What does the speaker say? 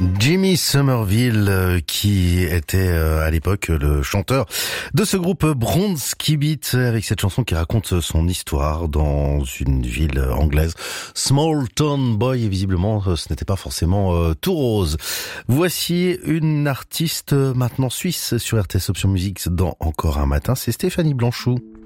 Jimmy Somerville, qui était à l'époque le chanteur de ce groupe Bronski Beat, avec cette chanson qui raconte son histoire dans une ville anglaise, Small Town Boy, et visiblement ce n'était pas forcément tout rose. Voici une artiste maintenant suisse sur RTS Option Music dans Encore un matin, c'est Stéphanie Blanchou.